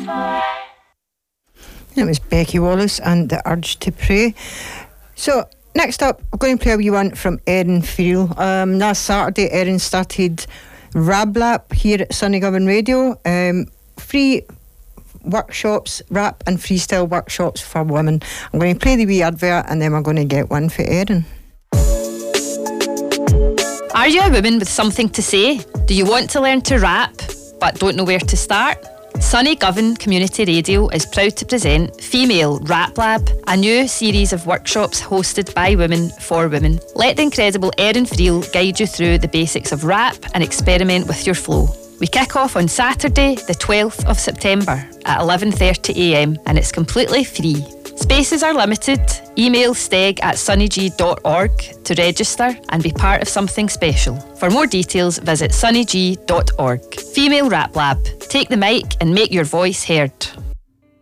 It was Becky Wallace and The Urge to Pray. So, next up, I'm going to play a wee one from Erin Friel. Last Saturday, Erin started Rap Lab here at Sunny Govan Radio. Free workshops, rap and freestyle workshops for women. I'm going to play the wee advert and then we're going to get one for Erin. Are you a woman with something to say? Do you want to learn to rap but don't know where to start? Sunny Govan Community Radio is proud to present Female Rap Lab, a new series of workshops hosted by women for women. Let the incredible Erin Friel guide you through the basics of rap and experiment with your flow. We kick off on Saturday, the 12th of September at 11:30am and it's completely free. Spaces are limited. Email steg@sunnyg.org to register and be part of something special. For more details, visit sunnyg.org. Female Rap Lab. Take the mic and make your voice heard.